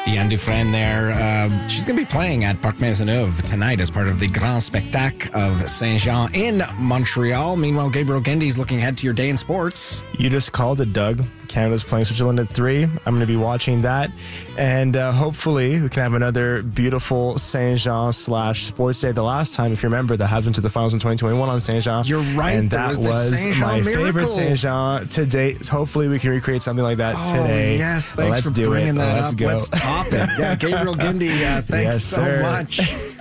Diane Dufresne there. She's going to be playing at Parc Maisonneuve tonight as part of the Grand Spectacle of Saint-Jean in Montreal. Meanwhile, Gabriel Gendy's looking ahead to your day in sports. You just called it, Doug. Canada's playing Switzerland at 3. I'm going to be watching that. And hopefully we can have another beautiful Saint-Jean / sports day. The last time, if you remember, that happened to the finals in 2021 on Saint-Jean. You're right. And that was my favorite Saint-Jean to date. Hopefully we can recreate something like that today. Yes, thanks Let's for do bringing it. that Let's up. go. Let's top it. Yeah, Gabriel Gendy, thanks so much.